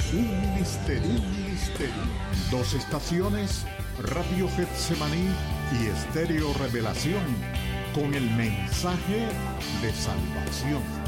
Un misterio, un misterio. Dos estaciones, Radio Getsemaní y Estéreo Revelación, con el mensaje de salvación.